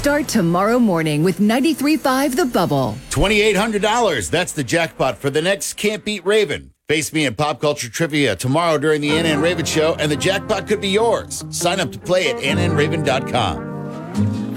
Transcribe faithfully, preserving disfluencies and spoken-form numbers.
Start tomorrow morning with ninety-three point five The Bubble. twenty-eight hundred dollars. That's the jackpot for the next Can't Beat Raven. Face me in pop culture trivia tomorrow during the Anna and Raven show, and the jackpot could be yours. Sign up to play at anna and raven dot com.